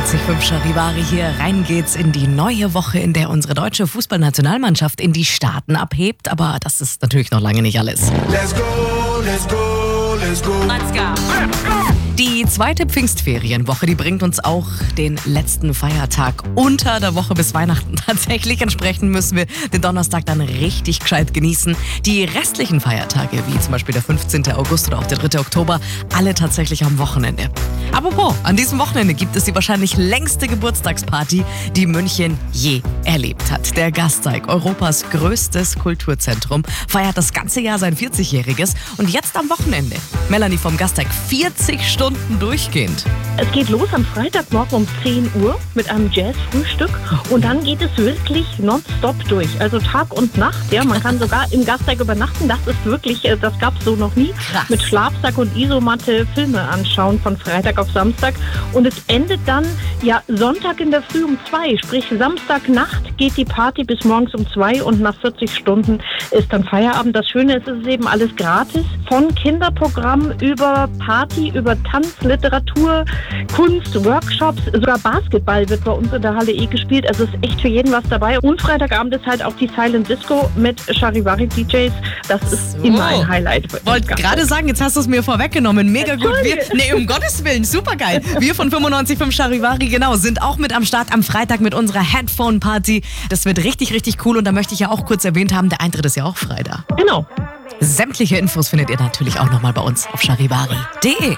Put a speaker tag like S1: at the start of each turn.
S1: 95.5 Charivari hier. Rein geht's in die neue Woche, in der unsere deutsche Fußballnationalmannschaft in die Staaten abhebt. Aber das ist natürlich noch lange nicht alles.
S2: Let's go, let's go, let's go.
S1: Let's go. Die zweite Pfingstferienwoche, die bringt uns auch den letzten Feiertag unter der Woche bis Weihnachten tatsächlich. Entsprechend müssen wir den Donnerstag dann richtig gescheit genießen. Die restlichen Feiertage, wie zum Beispiel der 15. August oder auch der 3. Oktober, alle tatsächlich am Wochenende. Apropos, an diesem Wochenende gibt es die wahrscheinlich längste Geburtstagsparty, die München je erlebt hat. Der Gasteig, Europas größtes Kulturzentrum, feiert das ganze Jahr sein 40-jähriges. Und jetzt am Wochenende, Melanie vom Gasteig, 40 Stunden durchgehend.
S3: Es geht los am Freitagmorgen um 10 Uhr mit einem Jazz-Frühstück und dann geht es wirklich nonstop durch. Also Tag und Nacht, ja, man kann sogar im Gasteig übernachten. Das ist wirklich, das gab es so noch nie.
S1: Krass.
S3: Mit Schlafsack und Isomatte Filme anschauen von Freitag auf Samstag. Und es endet dann ja Sonntag in der Früh um 2, sprich Samstagnacht geht die Party bis morgens um 2 und nach 40 Stunden ist dann Feierabend. Das Schöne ist, es ist eben alles gratis. Von Kinderprogramm über Party, über Tanz, Literatur, Kunst, Workshops, sogar Basketball wird bei uns in der Halle gespielt. Also ist echt für jeden was dabei. Und Freitagabend ist halt auch die Silent Disco mit Charivari DJs. Das ist immer ein Highlight.
S1: Wollte gerade sagen, jetzt hast du es mir vorweggenommen. Mega gut. Nee, um Gottes Willen, super geil. Wir von 95.5 Charivari, genau, sind auch mit am Start am Freitag mit unserer Headphone-Party. Das wird richtig, richtig cool. Und da möchte ich ja auch kurz erwähnt haben, der Eintritt ist ja auch frei da.
S3: Genau.
S1: Sämtliche Infos findet ihr natürlich auch nochmal bei uns auf charivari.de.